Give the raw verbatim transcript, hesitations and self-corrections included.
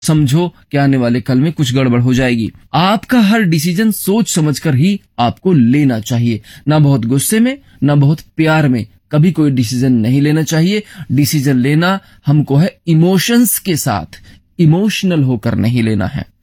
समझो कि आने वाले कल में कुछ गड़बड़ हो जाएगी। आपका हर डिसीजन सोच समझकर ही आपको लेना चाहिए, ना बहुत गुस्से में ना बहुत प्यार में। कभी कोई डिसीजन नहीं लेना चाहिए। डिसीजन लेना हमको है इमोशंस के साथ, इमोशनल होकर नहीं लेना है।